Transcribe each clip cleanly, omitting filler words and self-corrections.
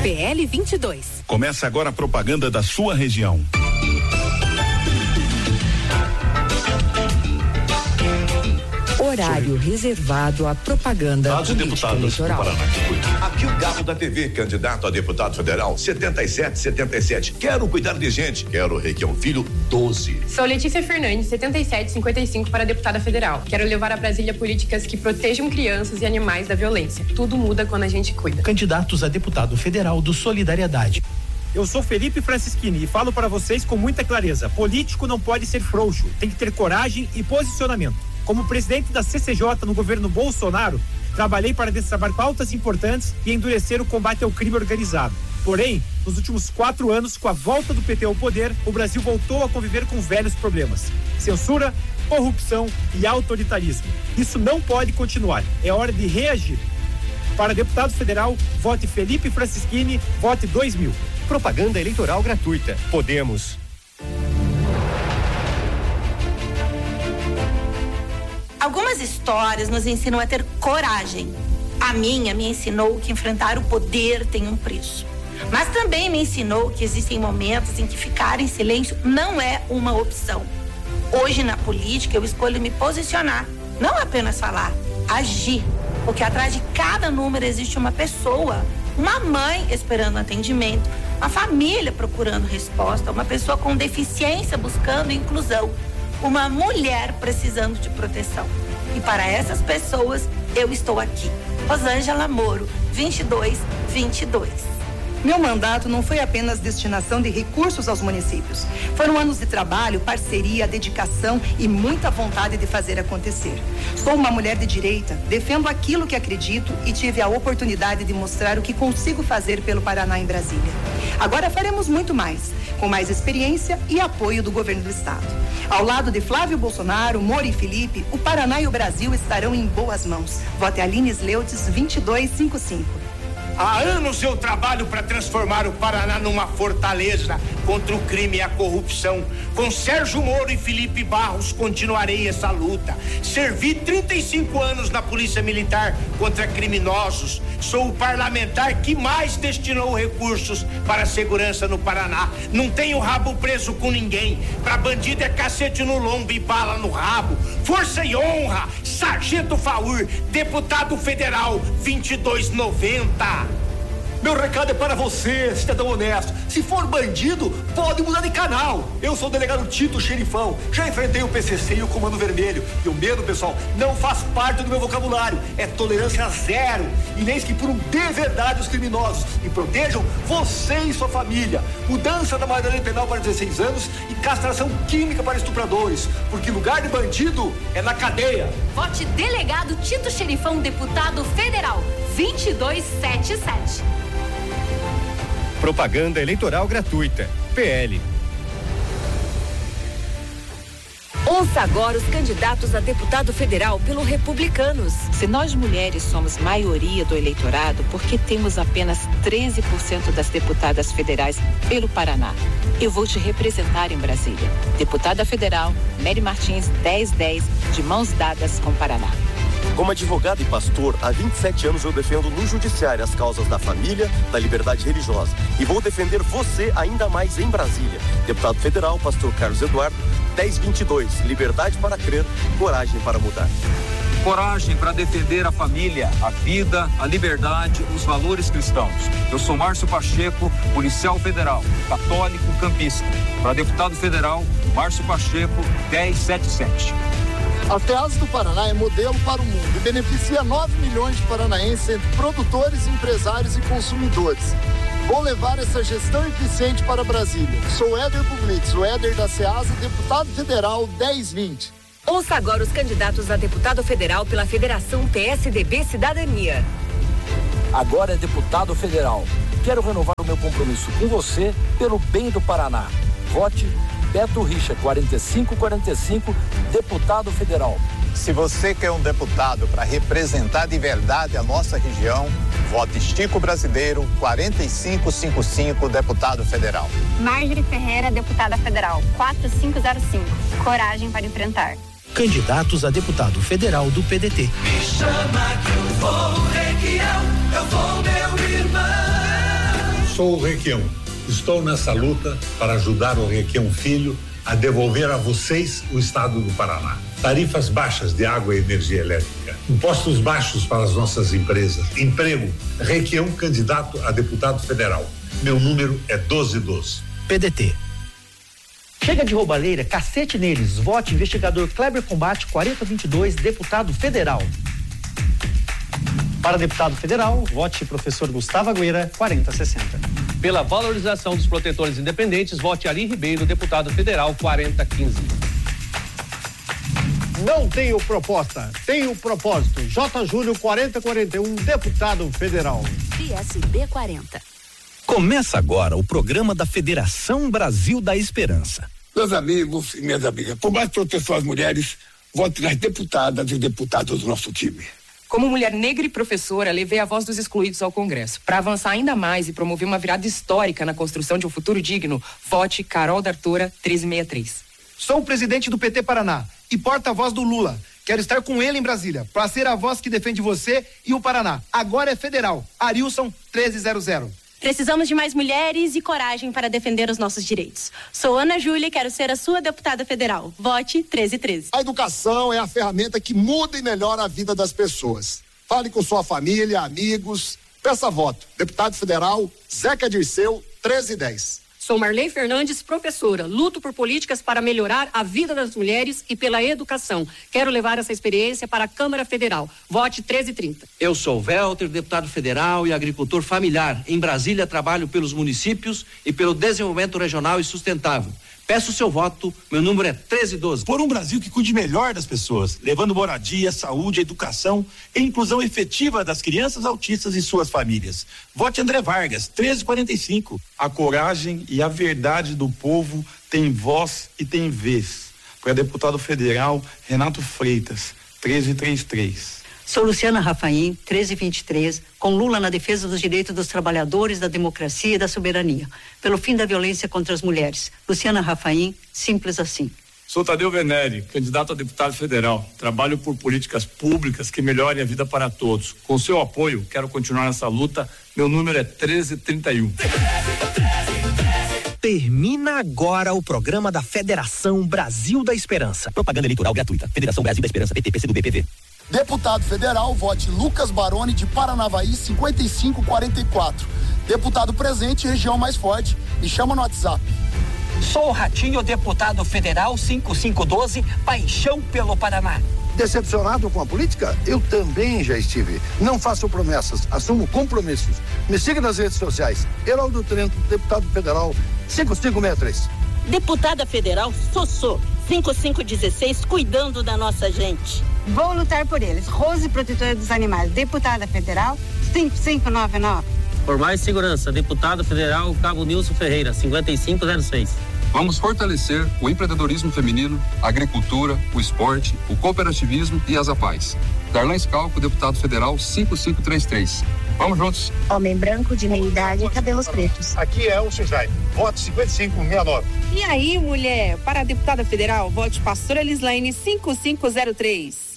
PL 22. Começa agora a propaganda da sua região. Horário reservado à propaganda política eleitoral. Aqui o Gabo da TV, candidato a deputado federal, 7777. Quero cuidar de gente, quero Requião Filho, 12. Sou Letícia Fernandes, 7755 para deputada federal. Quero levar a Brasília políticas que protejam crianças e animais da violência. Tudo muda quando a gente cuida. Candidatos a deputado federal do Solidariedade. Eu sou Felipe Francischini e falo para vocês com muita clareza. Político não pode ser frouxo, tem que ter coragem e posicionamento. Como presidente da CCJ no governo Bolsonaro, trabalhei para destravar pautas importantes e endurecer o combate ao crime organizado. Porém, nos últimos 4 anos, com a volta do PT ao poder, o Brasil voltou a conviver com velhos problemas: censura, corrupção e autoritarismo. Isso não pode continuar. É hora de reagir. Para deputado federal, vote Felipe Francischini, vote 2000. Propaganda eleitoral gratuita. Podemos. Algumas histórias nos ensinam a ter coragem. A minha me ensinou que enfrentar o poder tem um preço. Mas também me ensinou que existem momentos em que ficar em silêncio não é uma opção. Hoje na política eu escolho me posicionar, não apenas falar, agir. Porque atrás de cada número existe uma pessoa, uma mãe esperando atendimento, uma família procurando resposta, uma pessoa com deficiência buscando inclusão, uma mulher precisando de proteção. E para essas pessoas, eu estou aqui. Rosângela Moro, 2222. Meu mandato não foi apenas destinação de recursos aos municípios. Foram anos de trabalho, parceria, dedicação e muita vontade de fazer acontecer. Sou uma mulher de direita, defendo aquilo que acredito e tive a oportunidade de mostrar o que consigo fazer pelo Paraná em Brasília. Agora faremos muito mais, com mais experiência e apoio do governo do estado. Ao lado de Flávio Bolsonaro, Moro e Felipe, o Paraná e o Brasil estarão em boas mãos. Vote Aline Sleutes, 2255. Há anos eu trabalho para transformar o Paraná numa fortaleza contra o crime e a corrupção. Com Sérgio Moro e Felipe Barros continuarei essa luta. Servi 35 anos na Polícia Militar contra criminosos. Sou o parlamentar que mais destinou recursos para a segurança no Paraná. Não tenho rabo preso com ninguém. Pra bandido é cacete no lombo e bala no rabo. Força e honra, Sargento Faur, deputado federal, 2290. Meu recado é para você, cidadão honesto. Se for bandido, pode mudar de canal. Eu sou o delegado Tito Xerifão. Já enfrentei o PCC e o Comando Vermelho. E o medo, pessoal, não faz parte do meu vocabulário. É tolerância zero. E leis que puram de verdade os criminosos e protejam você e sua família. Mudança da maioria penal para 16 anos e castração química para estupradores. Porque lugar de bandido é na cadeia. Vote delegado Tito Xerifão, deputado federal, 2277. Propaganda eleitoral gratuita. PL. Ouça agora os candidatos a deputado federal pelo Republicanos. Se nós mulheres somos maioria do eleitorado, por que temos apenas 13% das deputadas federais pelo Paraná? Eu vou te representar em Brasília. Deputada federal, Mary Martins, 1010, de mãos dadas com o Paraná. Como advogado e pastor, há 27 anos eu defendo no judiciário as causas da família, da liberdade religiosa. E vou defender você ainda mais em Brasília. Deputado federal, pastor Carlos Eduardo, 1022, liberdade para crer, coragem para mudar. Coragem para defender a família, a vida, a liberdade, os valores cristãos. Eu sou Márcio Pacheco, policial federal, católico campista. Para deputado federal, Márcio Pacheco, 1077. A FEASA do Paraná é modelo para o mundo e beneficia 9 milhões de paranaenses entre produtores, empresários e consumidores. Vou levar essa gestão eficiente para Brasília. Sou Éder Puglitz, o Éder da FEASA, deputado federal 1020. Ouça agora os candidatos a deputado federal pela Federação PSDB Cidadania. Agora é deputado federal. Quero renovar o meu compromisso com você pelo bem do Paraná. Vote Beto Richa, 4545, deputado federal. Se você quer um deputado para representar de verdade a nossa região, vote Estico Brasileiro, 4555, deputado federal. Marjorie Ferreira, deputada federal, 4505. Coragem para enfrentar. Candidatos a deputado federal do PDT. Me chama que eu vou, Requião, eu vou, meu irmão. sou o Requião. Estou nessa luta para ajudar o Requião Filho a devolver a vocês o estado do Paraná. Tarifas baixas de água e energia elétrica, impostos baixos para as nossas empresas, emprego. Requião, candidato a deputado federal. Meu número é 1212. PDT. Chega de roubalheira, cacete neles. Vote investigador Kleber Combate 4022, deputado federal. Para deputado federal, vote professor Gustavo Agüera 4060. Pela valorização dos protetores independentes, vote Ari Ribeiro, deputado federal 4015. Não tenho proposta, tenho propósito. J. Júlio 4041, deputado federal. PSB 40. Começa agora o programa da Federação Brasil da Esperança. Meus amigos e minhas amigas, por mais proteção às mulheres, vote nas deputadas e deputados do nosso time. Como mulher negra e professora, levei a voz dos excluídos ao Congresso. Para avançar ainda mais e promover uma virada histórica na construção de um futuro digno, vote Carol D'Artora 1363. Sou o presidente do PT Paraná e porta-voz do Lula. Quero estar com ele em Brasília, para ser a voz que defende você e o Paraná. Agora é federal. Arilson 1300. Precisamos de mais mulheres e coragem para defender os nossos direitos. Sou Ana Júlia e quero ser a sua deputada federal. Vote 1313. A educação é a ferramenta que muda e melhora a vida das pessoas. Fale com sua família, amigos, peça voto. Deputado federal, Zeca Dirceu, 1310. Sou Marlene Fernandes, professora. Luto por políticas para melhorar a vida das mulheres e pela educação. Quero levar essa experiência para a Câmara Federal. Vote 1330. Eu sou Welter, deputado federal e agricultor familiar. Em Brasília, trabalho pelos municípios e pelo desenvolvimento regional e sustentável. Peço o seu voto, meu número é 1312. Por um Brasil que cuide melhor das pessoas, levando moradia, saúde, educação e inclusão efetiva das crianças autistas e suas famílias. Vote André Vargas, 1345. A coragem e a verdade do povo têm voz e têm vez. Para deputado federal, Renato Freitas, 1333. Sou Luciana Rafaim, 1323, com Lula na defesa dos direitos dos trabalhadores, da democracia e da soberania, pelo fim da violência contra as mulheres. Luciana Rafaim, simples assim. Sou Tadeu Venere, candidato a deputado federal. Trabalho por políticas públicas que melhorem a vida para todos. Com seu apoio, quero continuar nessa luta. Meu número é 1331. Termina agora o programa da Federação Brasil da Esperança. Propaganda eleitoral gratuita. Federação Brasil da Esperança, PT, PCdoB, PV. Deputado federal, vote Lucas Baroni de Paranavaí 5544. Deputado presente, região mais forte. Me chama no WhatsApp. Sou o Ratinho, deputado federal 5512, paixão pelo Paraná. Decepcionado com a política? Eu também já estive. Não faço promessas, assumo compromissos. Me siga nas redes sociais. Heraldo Trento, deputado federal 5563. Deputada federal Sossô 5516, cuidando da nossa gente. Vou lutar por eles. Rose, protetora dos animais, deputada federal 5599. Por mais segurança, deputado federal Cabo Nilson Ferreira 5506. Vamos fortalecer o empreendedorismo feminino, a agricultura, o esporte, o cooperativismo e as APAES. Darlan Scalco, deputado federal 5533. Vamos juntos. Homem branco de meia idade e cabelos pretos. Aqui é o Sujai. Voto 5569. E aí, mulher? Para a deputada federal, vote Pastora Elislaine 5503.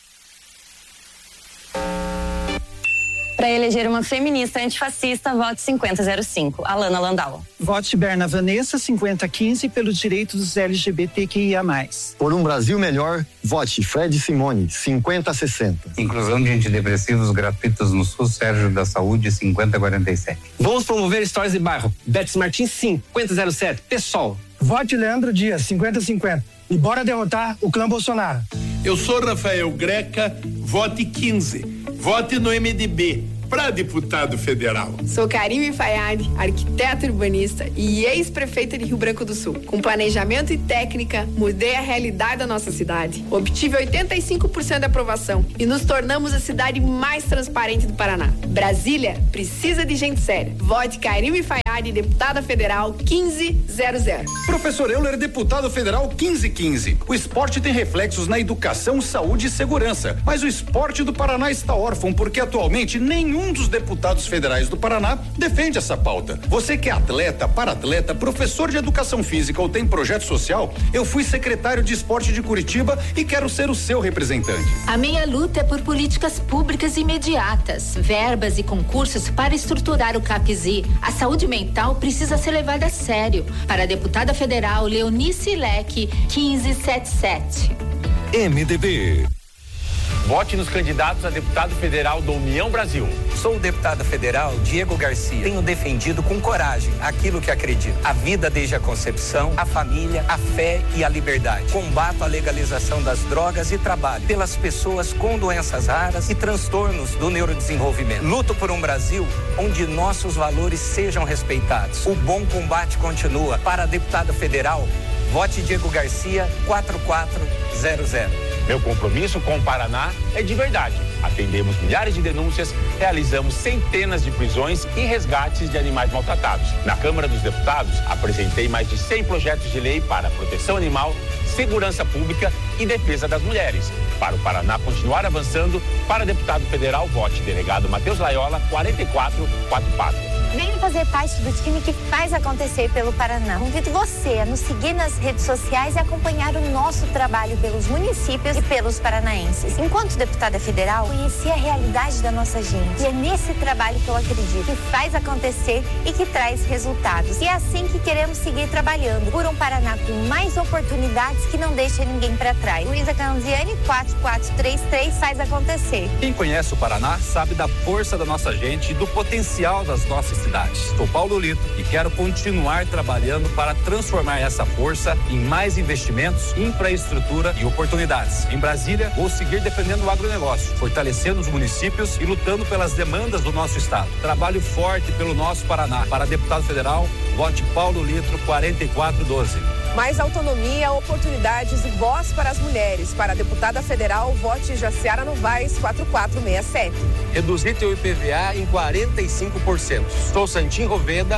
Para eleger uma feminista antifascista, vote 5005. Alana Landau. Vote Berna Vanessa 5015 pelos direitos dos LGBTQIA+. Por um Brasil melhor, vote Fred Simone 5060. Inclusão de antidepressivos gratuitos no SUS, Sérgio da Saúde 5047. Vamos promover histórias de bairro. Betis Martins 5007. PSOL. Vote Leandro Dias 5050. E bora derrotar o clã Bolsonaro. Eu sou Rafael Greca, vote 15. Vote no MDB para deputado federal. Sou Karime Fayad, arquiteta urbanista e ex-prefeita de Rio Branco do Sul. Com planejamento e técnica, mudei a realidade da nossa cidade. Obtive 85% de aprovação e nos tornamos a cidade mais transparente do Paraná. Brasília precisa de gente séria. Vote Karime Fayad Andrade, deputada federal 1500. Professor Euler, deputado federal 1515. O esporte tem reflexos na educação, saúde e segurança, mas o esporte do Paraná está órfão porque atualmente nenhum dos deputados federais do Paraná defende essa pauta. Você que é atleta, para-atleta, professor de educação física ou tem projeto social, eu fui secretário de esporte de Curitiba e quero ser o seu representante. A minha luta é por políticas públicas imediatas, verbas e concursos para estruturar o CAPSI. A saúde mental precisa ser levada a sério. Para a deputada federal Leonice Leque, 1577. MDB. Vote nos candidatos a deputado federal da União Brasil. Sou o deputado federal Diego Garcia. Tenho defendido com coragem aquilo que acredito. A vida desde a concepção, a família, a fé e a liberdade. Combato a legalização das drogas e trabalho pelas pessoas com doenças raras e transtornos do neurodesenvolvimento. Luto por um Brasil onde nossos valores sejam respeitados. O bom combate continua. Para deputado federal, vote Diego Garcia 4400. Meu compromisso com o Paraná é de verdade. Atendemos milhares de denúncias, realizamos centenas de prisões e resgates de animais maltratados. Na Câmara dos Deputados, apresentei mais de 100 projetos de lei para proteção animal, segurança pública e defesa das mulheres. Para o Paraná continuar avançando, para deputado federal, vote delegado Matheus Laiola 4444. Venha fazer parte do time que faz acontecer pelo Paraná. Convido você a nos seguir nas redes sociais e acompanhar o nosso trabalho pelos municípios e pelos paranaenses. Enquanto deputada federal, conheci a realidade da nossa gente. E é nesse trabalho que eu acredito, que faz acontecer e que traz resultados. E é assim que queremos seguir trabalhando por um Paraná com mais oportunidades que não deixa ninguém para trás. Luísa Canziani, 4433, faz acontecer. Quem conhece o Paraná sabe da força da nossa gente e do potencial das nossas cidades. Sou Paulo Lito e quero continuar trabalhando para transformar essa força em mais investimentos, infraestrutura e oportunidades. Em Brasília, vou seguir defendendo o agronegócio, fortalecendo os municípios e lutando pelas demandas do nosso estado. Trabalho forte pelo nosso Paraná. Para deputado federal, vote Paulo Lito 4412. Mais autonomia, oportunidades e voz para as mulheres. Para a deputada federal, vote Jaciara Novaes 4467. Reduzir teu IPVA em 45%. Sou Santim Roveda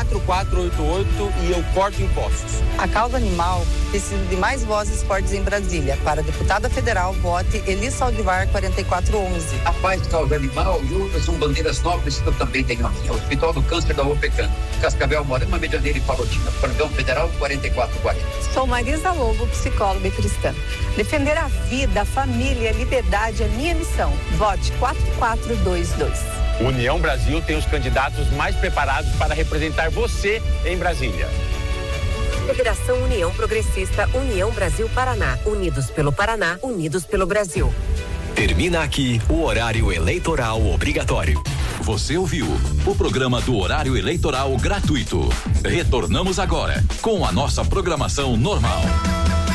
4488 e eu corto impostos. A causa animal precisa de mais vozes fortes em Brasília. Para a deputada federal, vote Elis Saldivar 4411. A paz, causa animal e outras são bandeiras nobres que eu também tenho a minha. Hospital do Câncer da UPECAM, Cascavel, Moarama, Medianeira e Palotina. Plantão Federal 4440. Sou Marisa Lobo, psicóloga e cristã. Defender a vida, a família e a liberdade é minha missão. Vote 4422. União Brasil tem os candidatos mais preparados para representar você em Brasília. Federação União Progressista, União Brasil Paraná. Unidos pelo Paraná, unidos pelo Brasil. Termina aqui o horário eleitoral obrigatório. Você ouviu o programa do horário eleitoral gratuito. Retornamos agora com a nossa programação normal.